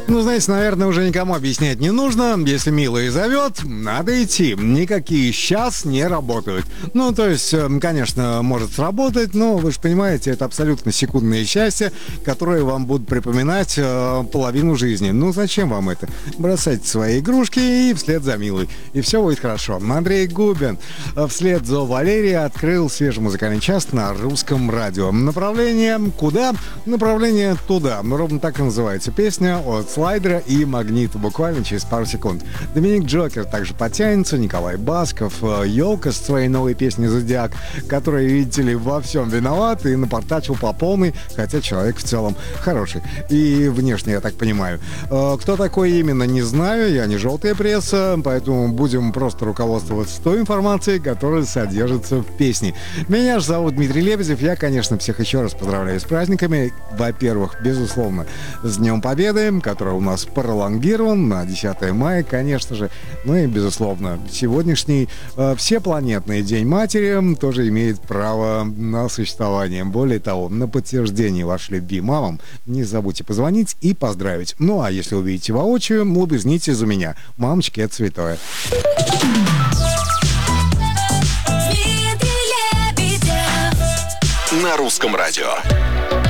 Ну, знаете, наверное, уже никому объяснять не нужно. Если милая зовет, надо идти. Никакие сейчас не работают. Ну, то есть, конечно, может сработать, но вы же понимаете, это абсолютно секундное счастье, которое вам будут припоминать половину жизни. Ну, зачем вам это? Бросайте свои игрушки и вслед за милой. И все будет хорошо. Андрей Губин вслед за Валерией открыл свежий музыкальный час на Русском радио. Направление куда? Направление туда. Ровно так и называется песня от Слайдера и Магнита буквально через пару секунд. Доминик Джокер также подтянется, Николай Басков, Ёлка с своей новой песней «Зодиак», который, видите ли, во всем виноват и напортачил по полной, хотя человек в целом хороший. И внешне, я так понимаю. Кто такой именно, не знаю, я не желтая пресса, поэтому будем просто руководствоваться той информацией, которая содержится в песне. Меня же зовут Дмитрий Лебедев, я, конечно, всех еще раз поздравляю с праздниками. Во-первых, безусловно, с Днем Победы, который у нас пролонгирован на 10 мая, конечно же. Ну и, безусловно, сегодняшний всепланетный День Матери тоже имеет право на существование. Более того, на подтверждение вашей любви мамам не забудьте позвонить и поздравить. Ну а если увидите воочию, улыбнитесь за меня. Мамочки, это святое. На Русском радио.